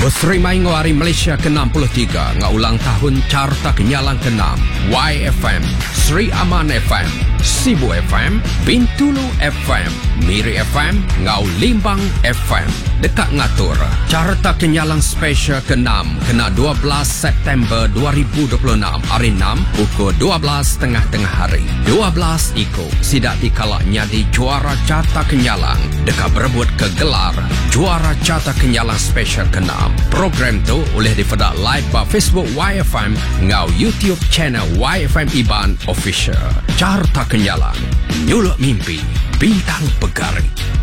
Berseri mai ngawari Malaysia ke-63 ngaulang tahun Carta Kenyalang ke-6 YFM, Sri Aman FM, Sibu FM, Bintulu FM, Miri FM, Ngau Limbang FM. Dekat ngatur Carta Kenyalang Special ke-6 kena 12 September 2026 hari 6 pukul 12 tengah hari. 12 ikut sidak dikalak nyadi juara Carta Kenyalang dekat berebut ke gelar juara Carta Kenyalang Special ke-6. Program tu boleh dipedak live pada Facebook YFM ngau YouTube channel YFM Iban Official. Carta Kenyalang, nyuluk mimpi, bintang pegari.